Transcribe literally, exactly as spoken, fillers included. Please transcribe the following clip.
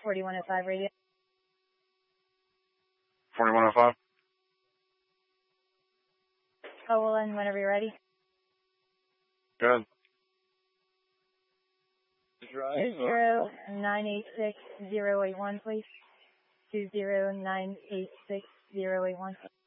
forty-one oh five radio. forty-one oh five? Oh, well then, whenever you're ready. Good. Two zero nine eight six zero eight one, please. Two zero nine eight six zero eight one.